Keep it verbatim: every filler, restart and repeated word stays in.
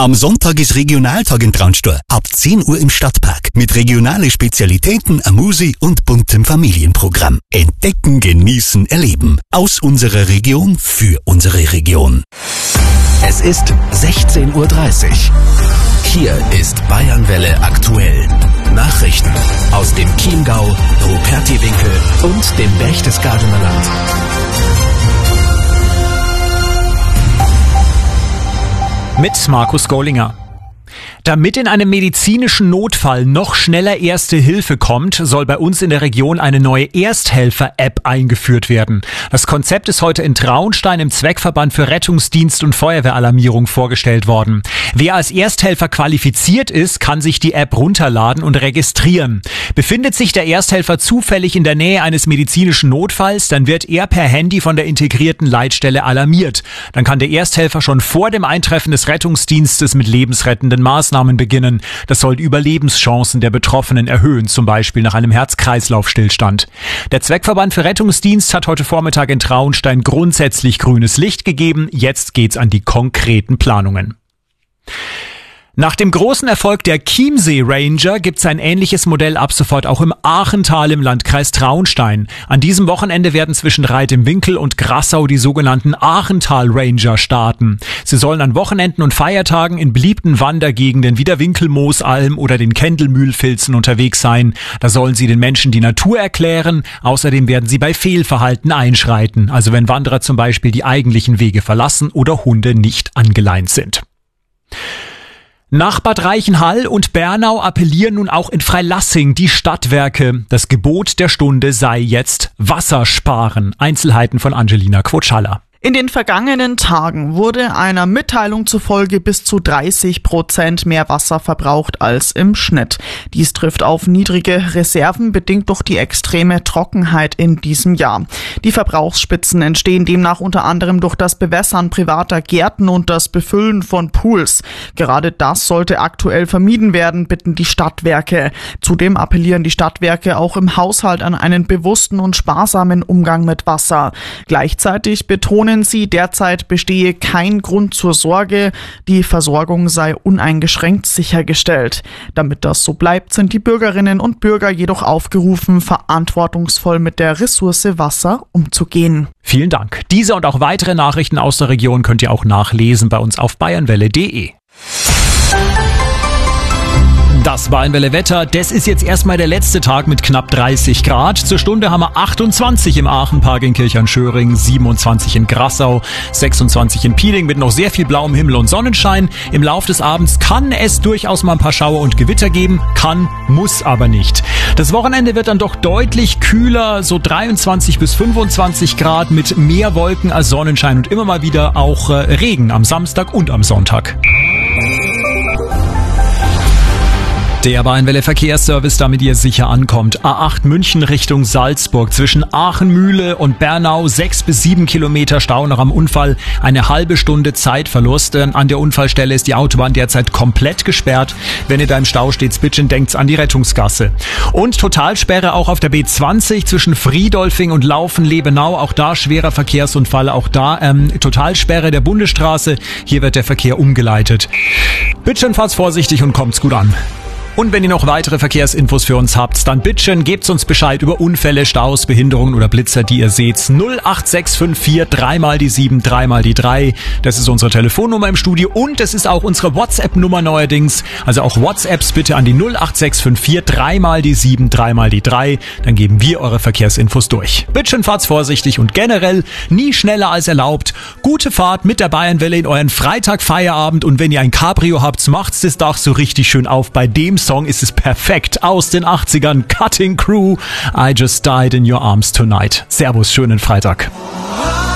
Am Sonntag ist Regionaltag in Traunstein. Ab zehn Uhr im Stadtpark. Mit regionalen Spezialitäten, Amusi und buntem Familienprogramm. Entdecken, genießen, erleben. Aus unserer Region für unsere Region. Es ist sechzehn Uhr dreißig. Hier ist Bayernwelle aktuell. Nachrichten aus dem Chiemgau, Rupertiwinkel und dem Berchtesgadener Land. Mit Markus Gollinger. Damit in einem medizinischen Notfall noch schneller Erste Hilfe kommt, soll bei uns in der Region eine neue Ersthelfer-App eingeführt werden. Das Konzept ist heute in Traunstein im Zweckverband für Rettungsdienst und Feuerwehralarmierung vorgestellt worden. Wer als Ersthelfer qualifiziert ist, kann sich die App runterladen und registrieren. Befindet sich der Ersthelfer zufällig in der Nähe eines medizinischen Notfalls, dann wird er per Handy von der integrierten Leitstelle alarmiert. Dann kann der Ersthelfer schon vor dem Eintreffen des Rettungsdienstes mit lebensrettenden Maßnahmen beginnen. Das soll die Überlebenschancen der Betroffenen erhöhen, zum Beispiel nach einem Herz-Kreislauf-Stillstand. Der Zweckverband für Rettungsdienst hat heute Vormittag in Traunstein grundsätzlich grünes Licht gegeben. Jetzt geht's an die konkreten Planungen. Nach dem großen Erfolg der Chiemsee Ranger gibt's ein ähnliches Modell ab sofort auch im Aachental im Landkreis Traunstein. An diesem Wochenende werden zwischen Reit im Winkel und Grassau die sogenannten Aachental Ranger starten. Sie sollen an Wochenenden und Feiertagen in beliebten Wandergegenden wie der Winkelmoosalm oder den Kendelmühlfilzen unterwegs sein. Da sollen sie den Menschen die Natur erklären. Außerdem werden sie bei Fehlverhalten einschreiten, also wenn Wanderer zum Beispiel die eigentlichen Wege verlassen oder Hunde nicht angeleint sind. Nach Bad Reichenhall und Bernau appellieren nun auch in Freilassing die Stadtwerke. Das Gebot der Stunde sei jetzt Wasser sparen. Einzelheiten von Angelina Quotschalla. In den vergangenen Tagen wurde einer Mitteilung zufolge bis zu dreißig Prozent mehr Wasser verbraucht als im Schnitt. Dies trifft auf niedrige Reserven, bedingt durch die extreme Trockenheit in diesem Jahr. Die Verbrauchsspitzen entstehen demnach unter anderem durch das Bewässern privater Gärten und das Befüllen von Pools. Gerade das sollte aktuell vermieden werden, bitten die Stadtwerke. Zudem appellieren die Stadtwerke auch im Haushalt an einen bewussten und sparsamen Umgang mit Wasser. Gleichzeitig betonen sie, derzeit bestehe kein Grund zur Sorge, die Versorgung sei uneingeschränkt sichergestellt. Damit das so bleibt, sind die Bürgerinnen und Bürger jedoch aufgerufen, verantwortungsvoll mit der Ressource Wasser umzugehen. Vielen Dank. Diese und auch weitere Nachrichten aus der Region könnt ihr auch nachlesen bei uns auf bayernwelle punkt de. Das Bayernwelle Wetter, das ist jetzt erstmal der letzte Tag mit knapp dreißig Grad. Zur Stunde haben wir achtundzwanzig im Aachenpark in Kirchernschöring, siebenundzwanzig in Grassau, sechsundzwanzig in Pieling mit noch sehr viel blauem Himmel und Sonnenschein. Im Laufe des Abends kann es durchaus mal ein paar Schauer und Gewitter geben, kann, muss aber nicht. Das Wochenende wird dann doch deutlich kühler, so dreiundzwanzig bis fünfundzwanzig Grad mit mehr Wolken als Sonnenschein und immer mal wieder auch äh, Regen am Samstag und am Sonntag. Der Bayernwelle Verkehrsservice, damit ihr sicher ankommt. A acht München Richtung Salzburg. Zwischen Aachenmühle und Bernau sechs bis sieben Kilometer Stau noch am Unfall. Eine halbe Stunde Zeitverlust. An der Unfallstelle ist die Autobahn derzeit komplett gesperrt. Wenn ihr da im Stau steht, bitte denkt an die Rettungsgasse. Und Totalsperre auch auf der B zwanzig zwischen Friedolfing und Laufen-Lebenau. Auch da schwerer Verkehrsunfall. Auch da ähm, Totalsperre der Bundesstraße. Hier wird der Verkehr umgeleitet. Bitte fahrt's vorsichtig und kommt's gut an. Und wenn ihr noch weitere Verkehrsinfos für uns habt, dann bitte gebt uns Bescheid über Unfälle, Staus, Behinderungen oder Blitzer, die ihr seht. null acht sechs fünf vier drei mal die sieben, drei mal die drei. Das ist unsere Telefonnummer im Studio und es ist auch unsere WhatsApp-Nummer neuerdings. Also auch WhatsApps bitte an die null acht sechs fünf vier drei mal die sieben, drei mal die drei. Dann geben wir eure Verkehrsinfos durch. Bitte fahrt's vorsichtig und generell nie schneller als erlaubt. Gute Fahrt mit der Bayernwelle in euren Freitag-Feierabend und wenn ihr ein Cabrio habt, macht's das Dach so richtig schön auf. Bei dem Song ist es perfekt aus den achtzigern. Cutting Crew, I Just Died in Your Arms Tonight. Servus, schönen Freitag.